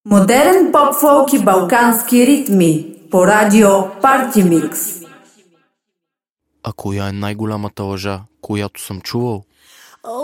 Модерен поп-фолк и балкански ритми по радио Party Mix. А коя е най-голямата лъжа, която съм чувал?